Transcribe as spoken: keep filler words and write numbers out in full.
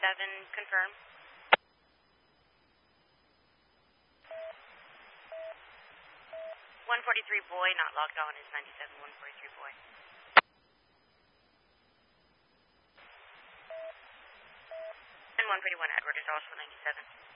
ninety-seven, confirm. one forty-three boy, not logged on, is ninety-seven, one forty-three boy. And one forty-one Edward is also ninety-seven.